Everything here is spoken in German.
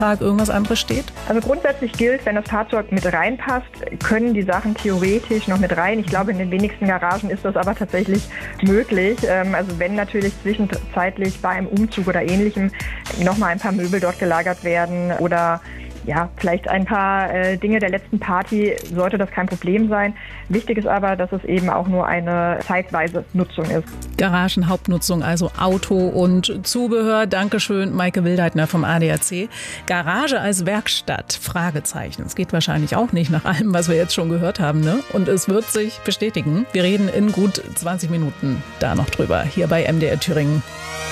irgendwas anderes steht? Also grundsätzlich gilt, wenn das Fahrzeug mit reinpasst, können die Sachen theoretisch noch mit rein. Ich glaube, in den wenigsten Garagen ist das aber tatsächlich möglich. Also wenn natürlich zwischenzeitlich bei einem Umzug oder Ähnlichem nochmal ein paar Möbel dort gelagert werden oder ja, vielleicht ein paar Dinge der letzten Party, sollte das kein Problem sein. Wichtig ist aber, dass es eben auch nur eine zeitweise Nutzung ist. Garagenhauptnutzung, also Auto und Zubehör. Dankeschön, Maike Wildheitner vom ADAC. Garage als Werkstatt? Fragezeichen. Es geht wahrscheinlich auch nicht nach allem, was wir jetzt schon gehört haben, ne? Und es wird sich bestätigen. Wir reden in gut 20 Minuten da noch drüber, hier bei MDR Thüringen.